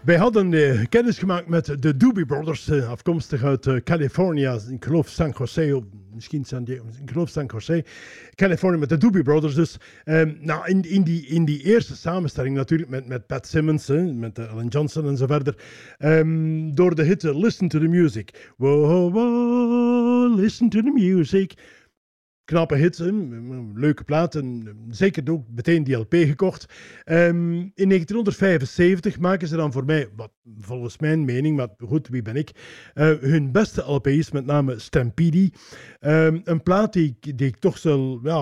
Wij hadden kennis gemaakt met de Doobie Brothers, afkomstig uit California. Ik geloof San Jose, of misschien San Diego, ik geloof San Jose. California met de Doobie Brothers. Dus in die eerste samenstelling natuurlijk met Pat Simmons, met Alan Johnson en zo verder. Door de hit Listen to the Music. Whoa, whoa, listen to the music. Knappe hits, leuke platen, zeker ook meteen die LP gekocht. In 1975 maken ze dan voor mij, wat volgens mijn mening, maar goed, wie ben ik, hun beste LP's, met name Stampede. Een plaat die ik toch zo